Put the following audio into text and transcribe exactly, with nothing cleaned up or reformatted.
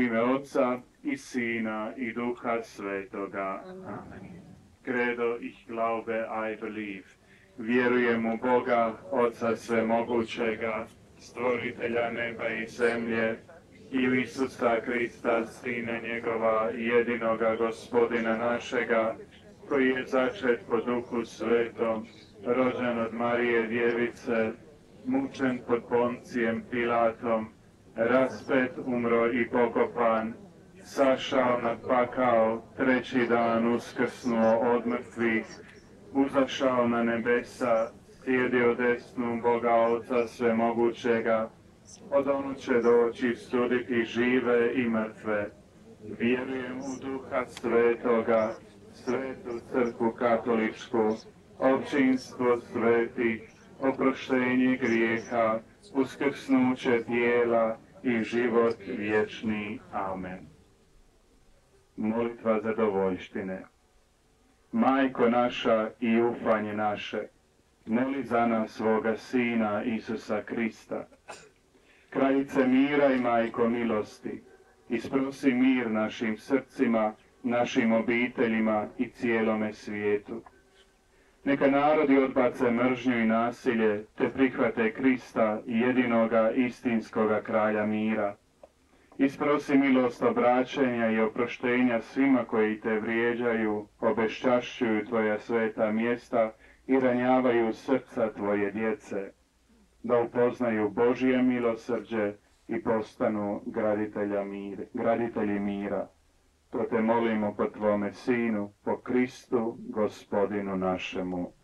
ime Otca i Sina i Duha Svetoga. Amen. Credo, ich glaube, I believe. Vjerujem u Boga, Oca Svemogućega, stvoritelja neba i zemlje, i u Isusa Krista, Sina njegova, jedinoga Gospodina našega, koji je začet po Duhu Svetom, rođen od Marije Djevice, mučen pod Poncijem Pilatom, raspet, umro i pokopan, sašao na pakao, treći dan uskrsnuo od mrtvih, uzašao na nebesa, sjedio desnu Boga Oca Svemogućega, od onu će doći suditi žive i mrtve. Vjerujem u Duha Svetoga, Svetu crkvu katoličku, općinstvo svetih, oproštenje grijeha, uskrsnuće tijela i život vječni. Amen. Molitva zadovoljštine. Majko naša i ufanje naše, moli za nas svoga Sina Isusa Krista. Kraljice mira i majko milosti, isprosi mir našim srcima, našim obiteljima i cijelome svijetu. Neka narodi odbace mržnju i nasilje, te prihvate Krista, jedinoga istinskoga kralja mira. Isprosi milost obraćenja i oproštenja svima koji te vrijeđaju, obeščašćuju tvoja sveta mjesta i ranjavaju srca tvoje djece, da upoznaju Božje milosrđe i postanu graditelja mir, graditelji mira. To te molimo po tvome Sinu, po Kristu, Gospodinu našemu.